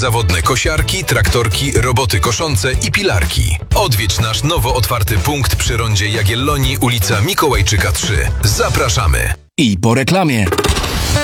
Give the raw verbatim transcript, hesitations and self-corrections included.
Zawodne kosiarki, traktorki, roboty koszące i pilarki. Odwiedź nasz nowo otwarty punkt przy rondzie Jagiellonii, ulica Mikołajczyka trzy. Zapraszamy! I po reklamie.